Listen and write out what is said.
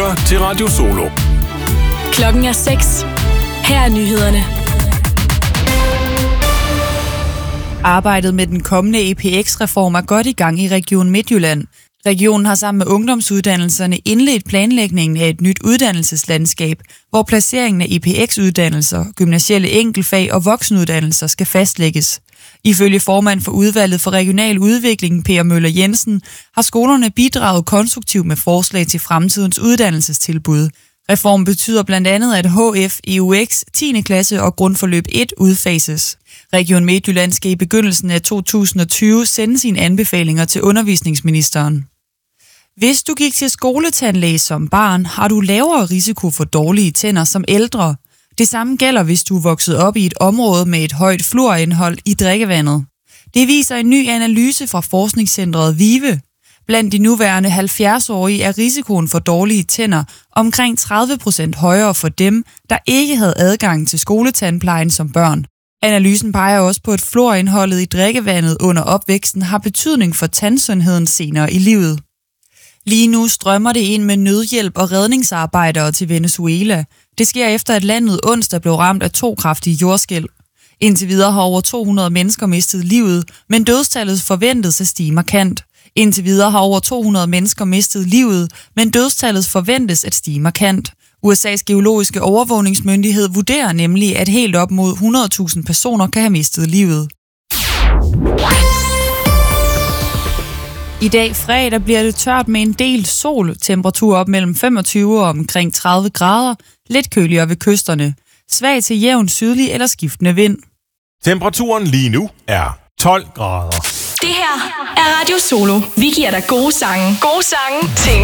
lytter til Radio Solo. Klokken er 6. Her er nyhederne. Arbejdet med den kommende EPX-reform er godt i gang i Region Midtjylland. Regionen har sammen med ungdomsuddannelserne indledt planlægningen af et nyt uddannelseslandskab, hvor placeringen af EPX-uddannelser, gymnasielle enkeltfag og voksenuddannelser skal fastlægges. Ifølge formand for udvalget for regional udvikling, Per Møller Jensen, har skolerne bidraget konstruktivt med forslag til fremtidens uddannelsestilbud. Reformen betyder blandt andet, at HF, EUX, 10. klasse og grundforløb 1 udfases. Region Midtjylland skal i begyndelsen af 2020 sende sine anbefalinger til undervisningsministeren. Hvis du gik til skoletandlæge som barn, har du lavere risiko for dårlige tænder som ældre. Det samme gælder, hvis du er vokset op i et område med et højt fluorindhold i drikkevandet. Det viser en ny analyse fra forskningscentret VIVE. Blandt de nuværende 70-årige er risikoen for dårlige tænder omkring 30% højere for dem, der ikke havde adgang til skoletandplejen som børn. Analysen peger også på, at fluorindholdet i drikkevandet under opvæksten har betydning for tandsundheden senere i livet. Lige nu strømmer det ind med nødhjælp og redningsarbejdere til Venezuela. Det sker efter, at landet onsdag blev ramt af 2 kraftige jordskælv. Indtil videre har over 200 mennesker mistet livet, men dødstallet forventes at stige markant. Indtil videre har over 200 mennesker mistet livet, men dødstallet forventes at stige markant. USA's geologiske overvågningsmyndighed vurderer nemlig, at helt op mod 100.000 personer kan have mistet livet. I dag fredag bliver det tørt med en del sol, temperatur op mellem 25 og omkring 30 grader, lidt køligere ved kysterne. Svag til jævn sydlig eller skiftende vind. Temperaturen lige nu er 12 grader. Det her er Radio Solo. Vi giver dig gode sange. Gode sange til